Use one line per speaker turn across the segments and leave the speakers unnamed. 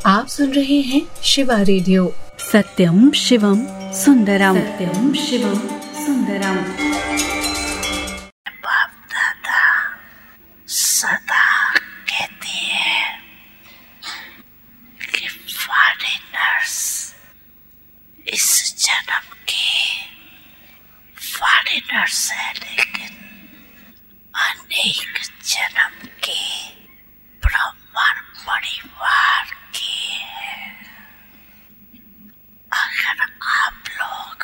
आप सुन रहे हैं शिवा रेडियो।
सत्यम शिवम सुंदरम, सत्यम शिवम सुंदरम।
बाप दादा सदा कहते हैं कि फॉरेनर्स इस जन्म के फॉरेनर्स है, लेकिन अनेक जन्म के ब्राह्मण परिवार के हैं। अगर आप लोग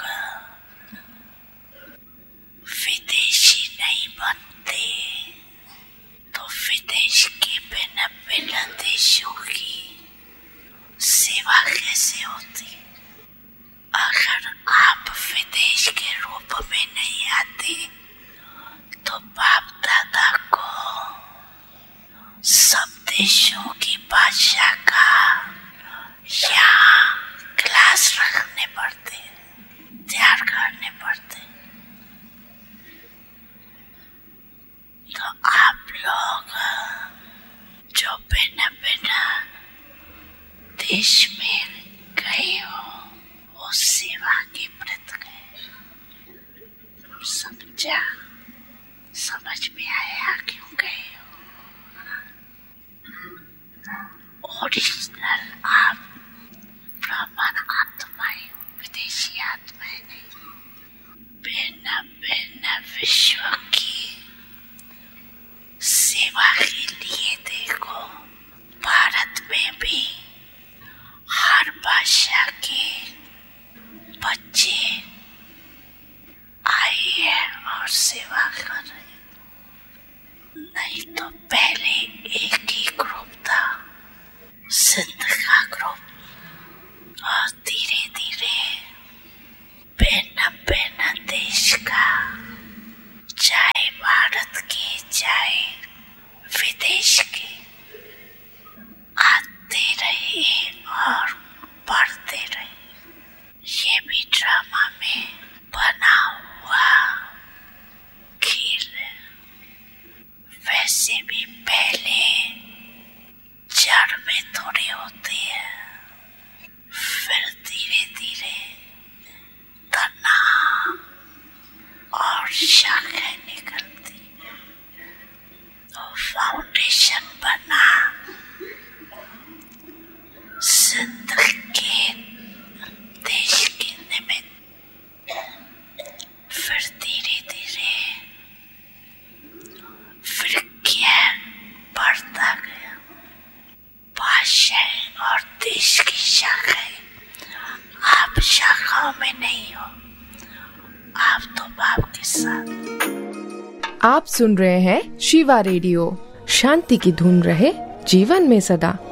विदेशी नहीं बनते तो विदेश के भिन्न भिन्न देशों की सेवा कैसे होती? अगर आप विदेश के रूप में नहीं आते तो बाप दादा को सब देशों की भाषा का यहाँ क्लास रखने पड़ते, तैयार करने पड़ते। तो आप लोग जो भिन्न भिन्न देश में गए हो वो सेवा के प्रति गए। समझा? समझ में आया क्यों गए हो? ओरिजिनल आप ब्राह्मण आत्माएं, विदेशी आत्माएं नहीं। भिन्न भिन्न विश्व की सेवा के लिए देखो, भारत में भी हर भाषा के बच्चे आए हैं और सेवा कर रहे हैं। नहीं तो पहले एक ही ग्रुप था, सिंध का ग्रुप, और धीरे धीरे भिन्न भिन्न देश का, चाहे भारत के चाहे विदेश के, आते रहे और बढ़ते रहे। ये भी ड्रामा में बना हुआ खेल है। वैसे भी पहले जड़ में थोड़ी होती है, फिर धीरे धीरे तना और शाखें निकलती, तो फाउंडेशन बना सिंध के देश के निमित्त। फिर धीरे धीरे फिर ज्ञान बढ़ता गया, भाषाएं और देश की शाखाएं। आप शाखाओं में नहीं हो, आप तो बाप के साथ।
आप सुन रहे हैं शिवा रेडियो। शांति की धुन रहे जीवन में सदा।